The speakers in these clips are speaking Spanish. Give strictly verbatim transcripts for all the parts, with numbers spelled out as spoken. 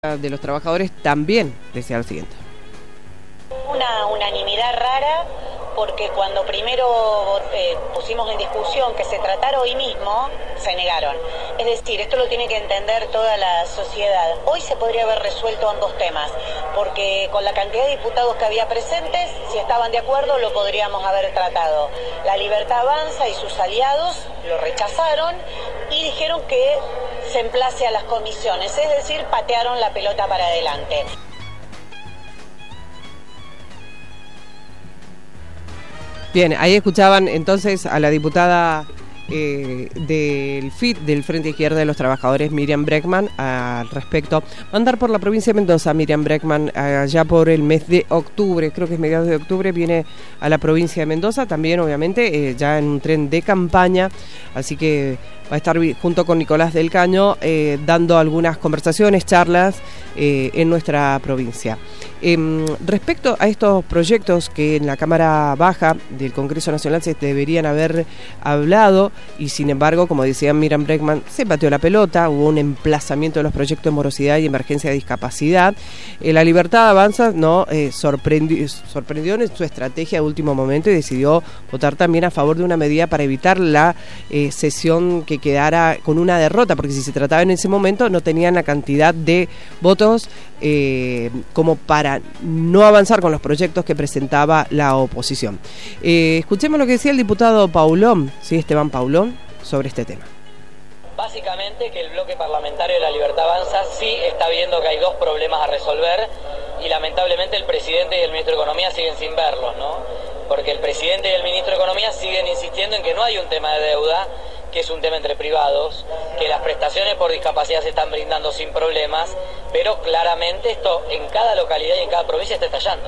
de los trabajadores también decía lo siguiente. Una unanimidad rara, porque cuando primero eh, pusimos en discusión que se tratara hoy mismo, se negaron. Es decir, esto lo tiene que entender toda la sociedad. Hoy se podría haber resuelto ambos temas, porque con la cantidad de diputados que había presentes, si estaban de acuerdo, lo podríamos haber tratado. La Libertad Avanza y sus aliados lo rechazaron y dijeron que se emplace a las comisiones, es decir, patearon la pelota para adelante. Bien, ahí escuchaban entonces a la diputada eh, del F I T, del Frente Izquierda de los Trabajadores, Miriam Bregman, al respecto. Va a andar por la provincia de Mendoza, Miriam Bregman, allá por el mes de octubre, creo que es mediados de octubre, viene a la provincia de Mendoza, también obviamente eh, ya en un tren de campaña, así que va a estar junto con Nicolás del Caño eh, dando algunas conversaciones, charlas eh, en nuestra provincia. Eh, respecto a estos proyectos que en la Cámara Baja del Congreso Nacional se deberían haber hablado y sin embargo, como decía Miriam Bregman, se pateó la pelota, hubo un emplazamiento de los proyectos de morosidad y emergencia de discapacidad. Eh, la Libertad Avanza no eh, sorprendió, sorprendió en su estrategia de último momento y decidió votar también a favor de una medida para evitar la eh, sesión que quedara con una derrota, porque si se trataba en ese momento no tenían la cantidad de votos eh, como para no avanzar con los proyectos que presentaba la oposición. Eh, escuchemos lo que decía el diputado Paulón, sí, Esteban Paulón, sobre este tema. Básicamente que el bloque parlamentario de la Libertad Avanza sí está viendo que hay dos problemas a resolver y lamentablemente el presidente y el ministro de Economía siguen sin verlos, ¿no? Porque el presidente y el ministro de Economía siguen insistiendo en que no hay un tema de deuda, que es un tema entre privados, que las prestaciones por discapacidad se están brindando sin problemas, pero claramente esto en cada localidad y en cada provincia está estallando.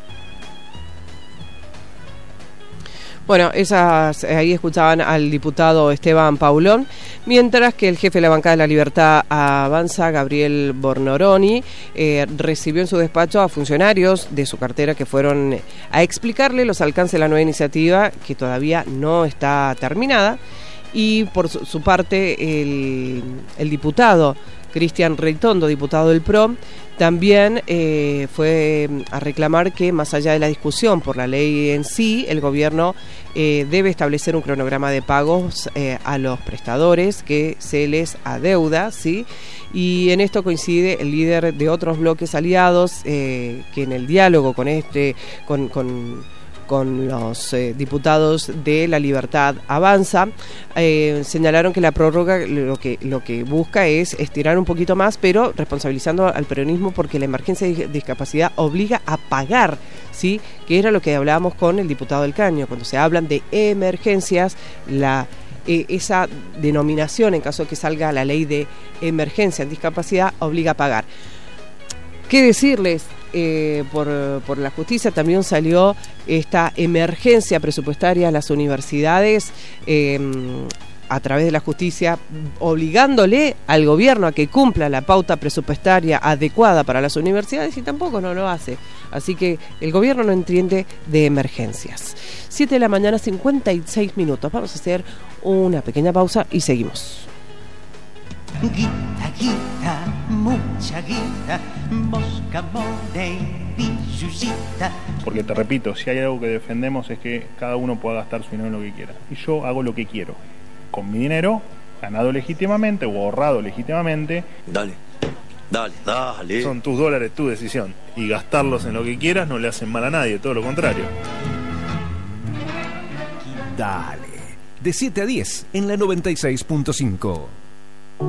Bueno, esas, ahí escuchaban al diputado Esteban Paulón, mientras que el jefe de la bancada de la Libertad Avanza, Gabriel Bornoroni, eh, recibió en su despacho a funcionarios de su cartera que fueron a explicarle los alcances de la nueva iniciativa, que todavía no está terminada, y por su, su parte el, el diputado Cristian Reitondo, diputado del P R O, también eh, fue a reclamar que más allá de la discusión por la ley en sí, el gobierno eh, debe establecer un cronograma de pagos eh, a los prestadores que se les adeuda, ¿sí? Y en esto coincide el líder de otros bloques aliados eh, que en el diálogo con este con, con con los eh, diputados de la Libertad Avanza, eh, señalaron que la prórroga lo que lo que busca es estirar un poquito más, pero responsabilizando al peronismo porque la emergencia de discapacidad obliga a pagar, ¿sí? Que era lo que hablábamos con el diputado del Caño, cuando se hablan de emergencias, la eh, esa denominación, en caso de que salga la ley de emergencia en discapacidad, obliga a pagar. ¿Qué decirles? Eh, por, por la justicia también salió esta emergencia presupuestaria a las universidades eh, a través de la justicia, obligándole al gobierno a que cumpla la pauta presupuestaria adecuada para las universidades y tampoco no lo hace. Así que el gobierno no entiende de emergencias. siete de la mañana, cincuenta y seis minutos. Vamos a hacer una pequeña pausa y seguimos. Guita, guita, mucha guita, mosca, more y pillullita. Porque te repito, si hay algo que defendemos es que cada uno pueda gastar su dinero en lo que quiera. Y yo hago lo que quiero. Con mi dinero, ganado legítimamente o ahorrado legítimamente. Dale, dale, dale. Son tus dólares, tu decisión. Y gastarlos en lo que quieras no le hacen mal a nadie, todo lo contrario. Dale, de siete a diez en la noventa y seis punto cinco.